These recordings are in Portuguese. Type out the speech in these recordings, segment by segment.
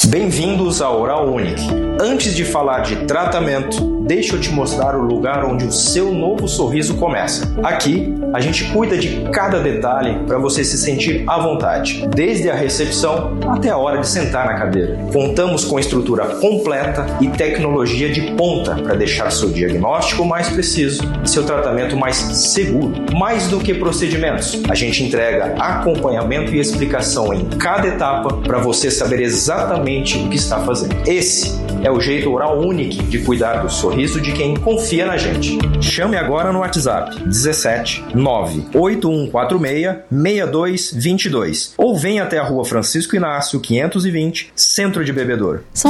Bem-vindos ao Oral Unique. Antes de falar de tratamento, deixa eu te mostrar o lugar onde o seu novo sorriso começa. Aqui, a gente cuida de cada detalhe para você se sentir à vontade, desde a recepção até a hora de sentar na cadeira. Contamos com estrutura completa e tecnologia de ponta para deixar seu diagnóstico mais preciso e seu tratamento mais seguro. Mais do que procedimentos, a gente entrega acompanhamento e explicação em cada etapa para você saber exatamente o que está fazendo. Esse é o jeito Oral Unique de cuidar do sorriso de quem confia na gente. Chame agora no WhatsApp 17 98146 6222 ou venha até a Rua Francisco Inácio 520, Centro de Bebedouro. São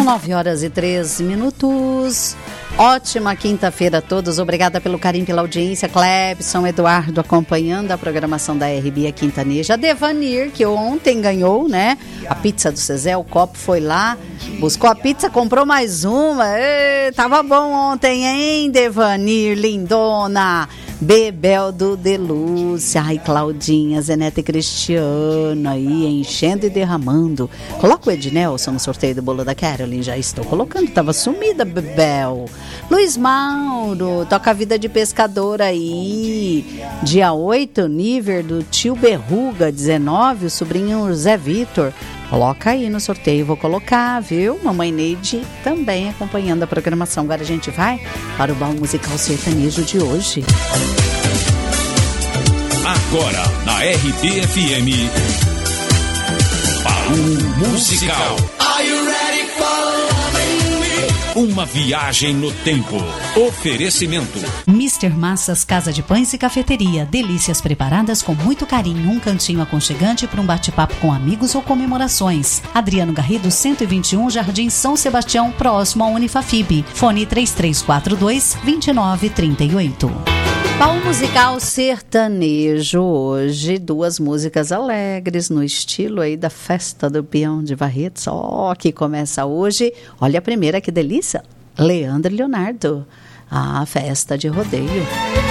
9h13. Ótima quinta-feira a todos. Obrigada pelo carinho, pela audiência. Clebson, Eduardo acompanhando a programação da RB Quintaneja. A Devanir, que ontem ganhou, né? A pizza do Cezé, o copo foi lá, buscou a pizza, comprou mais uma. Tava bom ontem, hein, Devanir, lindona. Bebel do Delúcia. Ai, Claudinha, Zenete e Cristiano aí, enchendo e derramando. Coloca o Ednelson no sorteio do bolo da Caroline. Já estou colocando, tava sumida, Bebel. Luiz Mauro, toca a vida de pescador aí. Dia 8, nível do tio Berruga. 19, o sobrinho Zé Vitor. Coloca aí no sorteio, vou colocar, viu? Mamãe Neide também acompanhando a programação. Agora a gente vai para o baú musical sertanejo de hoje. Agora, na RBFM, baú musical. Are you ready for loving me? Uma viagem no tempo. Oferecimento Mr. Massas, Casa de Pães e Cafeteria. Delícias preparadas com muito carinho. Um cantinho aconchegante para um bate-papo com amigos ou comemorações. Adriano Garrido, 121, Jardim São Sebastião, próximo à Unifafib. Fone 3342-2938. Baú musical sertanejo hoje, 2 músicas alegres no estilo aí da festa do peão de Barretos, que começa hoje. Olha a primeira, que delícia, Leandro e Leonardo, a festa de rodeio.